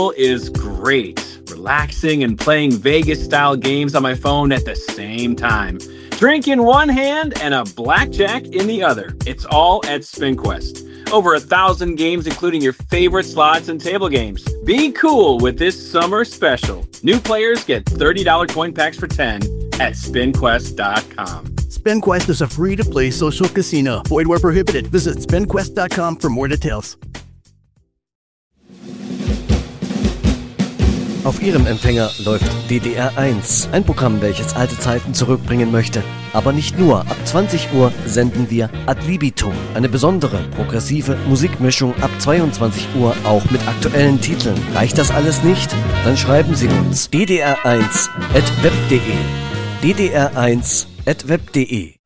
is great. Relaxing and playing Vegas-style games on my phone at the same time. Drink in one hand and a blackjack in the other. It's all at SpinQuest. Over 1,000 games, including your favorite slots and table games. Be cool with this summer special. New players get $30 coin packs for 10 at SpinQuest.com. SpinQuest is a free-to-play social casino. Void where prohibited. Visit SpinQuest.com for more details. Auf Ihrem Empfänger läuft DDR 1, ein Programm, welches alte Zeiten zurückbringen möchte. Aber nicht nur. Ab 20 Uhr senden wir Ad libitum, eine besondere, progressive Musikmischung ab 22 Uhr, auch mit aktuellen Titeln. Reicht das alles nicht? Dann schreiben Sie uns ddr1@web.de ddr1@web.de